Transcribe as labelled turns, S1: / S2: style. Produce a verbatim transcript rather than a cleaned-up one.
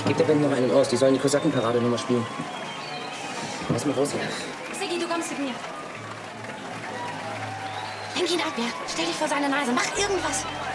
S1: Ich gebe der Band noch einen aus. Die sollen die Kosakenparade nochmal spielen. Lass mal raus hier.
S2: Siggi, du kommst mit mir. Lenk ihn ab, ja? Stell dich vor seine Nase. Mach irgendwas.